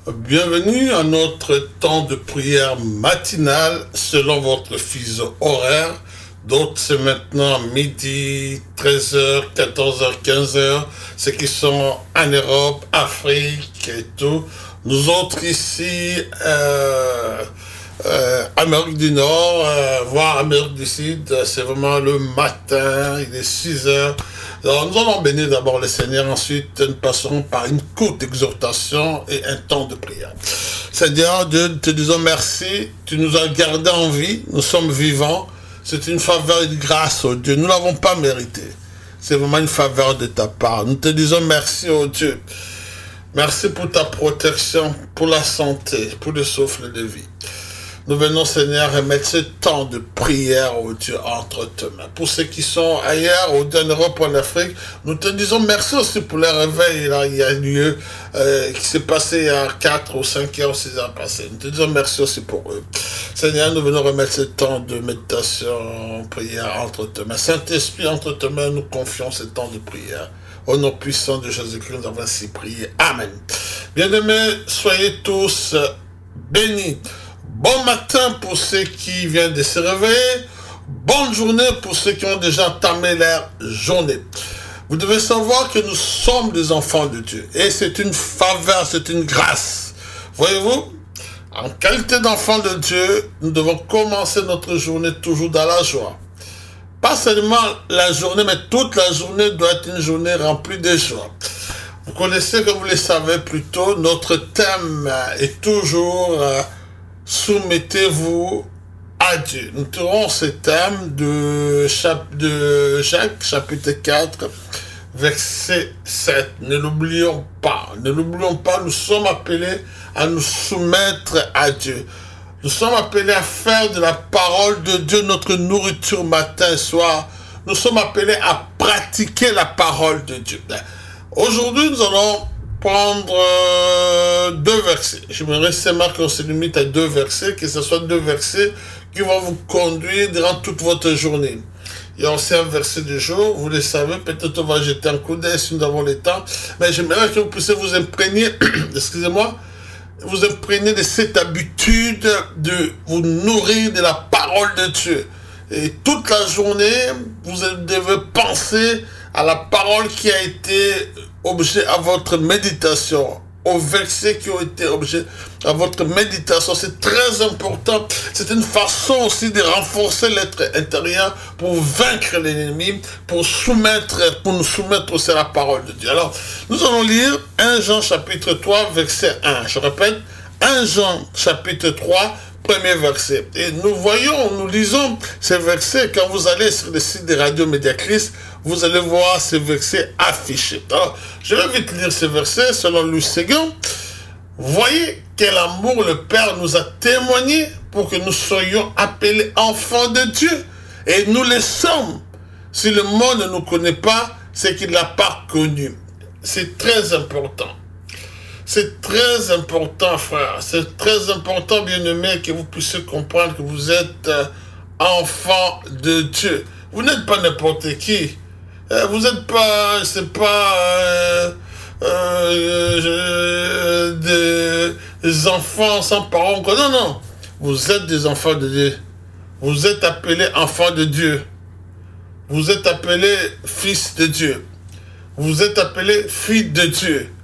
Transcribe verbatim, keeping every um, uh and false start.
Bienvenue à notre temps de prière matinale selon votre fuseau horaire. D'autres, c'est maintenant midi, treize heures, quatorze heures, quinze heures. Ceux qui sont en Europe, Afrique et tout. Nous autres ici, euh, euh, Amérique du Nord, euh, voire Amérique du Sud, c'est vraiment le matin, il est six heures. Alors, nous allons bénir d'abord le Seigneur, ensuite nous passerons par une courte exhortation et un temps de prière. Seigneur Dieu, nous te disons merci, tu nous as gardés en vie, nous sommes vivants, c'est une faveur et une grâce, oh Dieu, nous ne l'avons pas mérité, c'est vraiment une faveur de ta part. Nous te disons merci, oh Dieu, merci pour ta protection, pour la santé, pour le souffle de vie. Nous venons, Seigneur, remettre ce temps de prière, oh Dieu, entre tes mains. Pour ceux qui sont ailleurs, au en Europe, en Afrique, nous te disons merci aussi pour le réveil, là, il y a lieu, euh, qui s'est passé il y a quatre ou cinq heures, six heures passées. Nous te disons merci aussi pour eux. Seigneur, nous venons remettre ce temps de méditation, prière entre tes mains. Saint-Esprit, entre tes mains, nous confions ce temps de prière. Au nom puissant de Jésus-Christ, nous avons ainsi prié. Amen. Bien-aimés, soyez tous bénis. Bon matin pour ceux qui viennent de se réveiller. Bonne journée pour ceux qui ont déjà entamé leur journée. Vous devez savoir que nous sommes des enfants de Dieu. Et c'est une faveur, c'est une grâce. Voyez-vous, en qualité d'enfants de Dieu, nous devons commencer notre journée toujours dans la joie. Pas seulement la journée, mais toute la journée doit être une journée remplie de joie. Vous connaissez, comme vous le savez plus tôt, notre thème est toujours... Euh, soumettez-vous à Dieu. Nous trouvons ce thème de, chap de Jacques, chapitre quatre, verset sept. Ne l'oublions pas. Ne l'oublions pas, nous sommes appelés à nous soumettre à Dieu. Nous sommes appelés à faire de la parole de Dieu notre nourriture matin et soir. Nous sommes appelés à pratiquer la parole de Dieu. Aujourd'hui, nous allons prendre euh, deux versets. J'aimerais seulement qu'on se limite à deux versets, que ce soit deux versets qui vont vous conduire durant toute votre journée. Il y a aussi un verset du jour, vous le savez, peut-être on va jeter un coup d'œil si nous avons le temps, mais j'aimerais que vous puissiez vous imprégner, excusez-moi, vous imprégner de cette habitude de vous nourrir de la parole de Dieu. Et toute la journée, vous devez penser à la parole qui a été objet à votre méditation, aux versets qui ont été objet à votre méditation. C'est très important. C'est une façon aussi de renforcer l'être intérieur pour vaincre l'ennemi, pour soumettre, pour nous soumettre aussi à la parole de Dieu. Alors, nous allons lire premier Jean chapitre trois, verset un. Je répète, premier Jean chapitre trois, premier verset. Et nous voyons, nous lisons ces versets quand vous allez sur le site de Radio Média Christ, vous allez voir ces versets affichés. Alors, je vais vite lire ces versets selon Louis Séguin. Voyez quel amour le Père nous a témoigné pour que nous soyons appelés enfants de Dieu. Et nous le sommes. Si le monde ne nous connaît pas, c'est qu'il ne l'a pas connu. C'est très important. C'est très important, frère. C'est très important, bien-aimé, que vous puissiez comprendre que vous êtes euh, enfant de Dieu. Vous n'êtes pas n'importe qui. Euh, vous n'êtes pas, c'est pas euh, euh, euh, des enfants sans parents. Non, non. Vous êtes des enfants de Dieu. Vous êtes appelés enfants de Dieu. Vous êtes appelés fils de Dieu. Vous êtes appelés filles de Dieu.